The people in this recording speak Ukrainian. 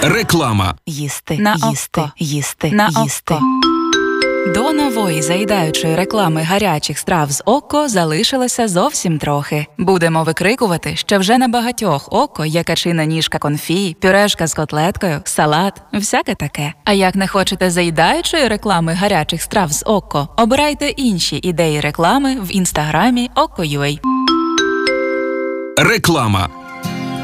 Реклама. Їсти, На їсти, око. їсти, На їсти. око. До нової заїдаючої реклами гарячих страв з Око залишилося зовсім трохи. Будемо викрикувати, що вже на багатьох Око є качина ніжка конфі, пюрешка з котлеткою, салат, всяке таке. А як не хочете заїдаючої реклами гарячих страв з Око, обирайте інші ідеї реклами в інстаграмі Око.ua. Реклама.